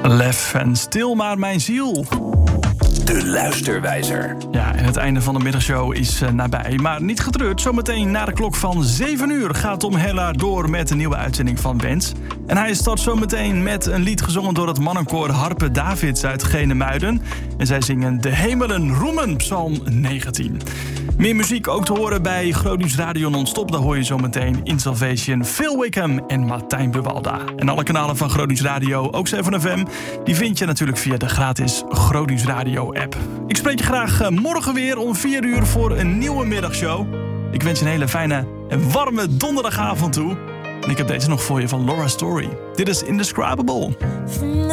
Lef en stil maar mijn ziel. De Luisterwijzer. Ja, en het einde van de middagshow is nabij. Maar niet getreurd, zometeen na de klok van 7 uur... gaat Tom Hellaar door met een nieuwe uitzending van Wens. En hij start zometeen met een lied gezongen door het mannenkoor Harpe Davids uit Genemuiden. En zij zingen De Hemelen Roemen, psalm 19. Meer muziek ook te horen bij Gronings Radio Non-Stop. Daar hoor je zometeen In Salvation, Phil Wickham en Martijn Buwalda. En alle kanalen van Gronings Radio, ook 7FM... die vind je natuurlijk via de gratis Gronings Radio app. Ik spreek je graag morgen weer om 4 uur voor een nieuwe middagshow. Ik wens je een hele fijne en warme donderdagavond toe. En ik heb deze nog voor je van Laura Story. Dit is Indescribable.